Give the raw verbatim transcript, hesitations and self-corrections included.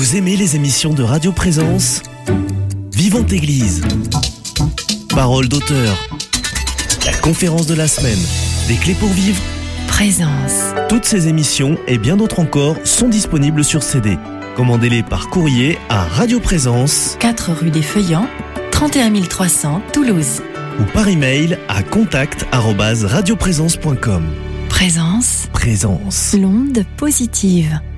Vous aimez les émissions de Radio Présence ? Vivante Église, Parole d'auteur, la conférence de la semaine, des clés pour vivre, Présence. Toutes ces émissions et bien d'autres encore sont disponibles sur C D. Commandez-les par courrier à Radio Présence, quatre rue des Feuillants, trente et un mille trois cents, Toulouse. Ou par email à contact arobase radioprésence point com. Présence. Présence. L'onde positive.